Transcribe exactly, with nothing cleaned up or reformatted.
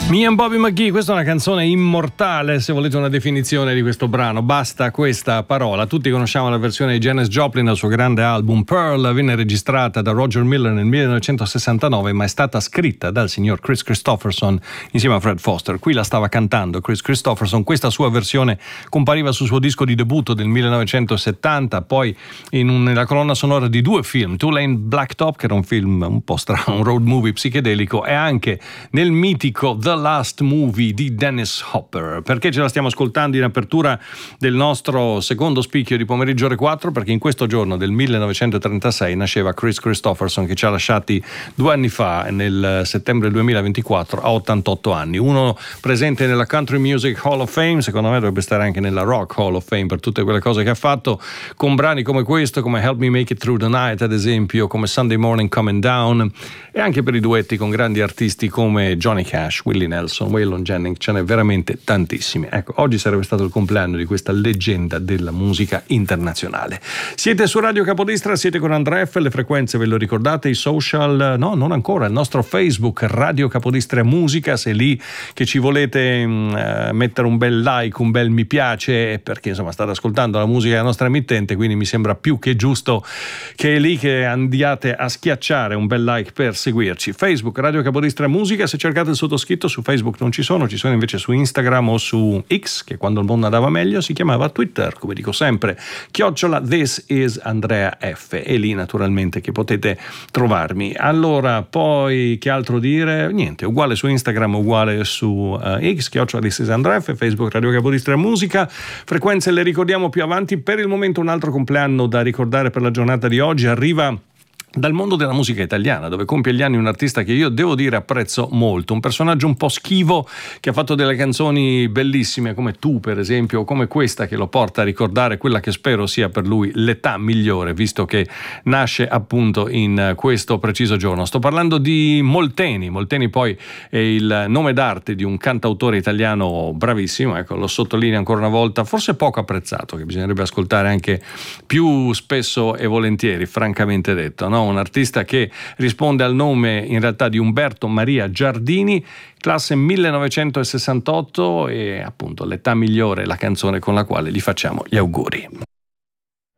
Me and Bobby McGee, questa è una canzone immortale, se volete una definizione di questo brano, basta questa parola. Tutti conosciamo la versione di Janis Joplin dal suo grande album Pearl, venne registrata da Roger Miller nel millenovecentosessantanove, ma è stata scritta dal signor Kris Kristofferson insieme a Fred Foster. Qui la stava cantando Kris Kristofferson, questa sua versione compariva sul suo disco di debutto del millenovecentosettanta, poi in un, nella colonna sonora di due film, Two-Lane Blacktop, che era un film un po' strano, un road movie psichedelico, e anche nel mitico The Last Movie di Dennis Hopper. Perché ce la stiamo ascoltando in apertura del nostro secondo spicchio di pomeriggio ore quattro? Perché in questo giorno del millenovecentotrentasei nasceva Kris Kristofferson, che ci ha lasciati due anni fa, nel settembre duemilaventiquattro, a ottantotto anni. Uno presente nella Country Music Hall of Fame, secondo me dovrebbe stare anche nella Rock Hall of Fame per tutte quelle cose che ha fatto, con brani come questo, come Help Me Make It Through the Night ad esempio, come Sunday Morning Coming Down, e anche per i duetti con grandi artisti come Johnny Cash, Willie Nelson, Waylon Jennings, ce n'è veramente tantissimi. Ecco, oggi sarebbe stato il compleanno di questa leggenda della musica internazionale. Siete su Radio Capodestra, siete con Andrea F, le frequenze ve lo ricordate, i social, no, non ancora, il nostro Facebook Radio Capodestra Musica, se è lì che ci volete mh, mettere un bel like, un bel mi piace, perché insomma state ascoltando la musica della nostra emittente, quindi mi sembra più che giusto che è lì che andiate a schiacciare un bel like per seguirci. Facebook Radio Capodestra Musica, se cercate il sottoscritto su Facebook non ci sono, ci sono invece su Instagram o su X, che quando il mondo andava meglio si chiamava Twitter, come dico sempre, chiocciola This is Andrea F, e lì naturalmente che potete trovarmi. Allora, poi che altro dire? Niente, uguale su Instagram, uguale su uh, X, chiocciola This is Andrea F, Facebook Radio Capodestra Musica. Frequenze le ricordiamo più avanti. Per il momento un altro compleanno da ricordare per la giornata di oggi arriva dal mondo della musica italiana, dove compie gli anni un artista che io devo dire apprezzo molto, un personaggio un po' schivo che ha fatto delle canzoni bellissime come Tu per esempio, o come questa che lo porta a ricordare quella che spero sia per lui l'età migliore, visto che nasce appunto in questo preciso giorno. Sto parlando di Molteni. Molteni poi è il nome d'arte di un cantautore italiano bravissimo, ecco, lo sottolineo ancora una volta, forse poco apprezzato, che bisognerebbe ascoltare anche più spesso e volentieri, francamente detto, no? Un artista che risponde al nome in realtà di Umberto Maria Giardini, classe millenovecentosessantotto, e appunto l'età migliore, la canzone con la quale gli facciamo gli auguri.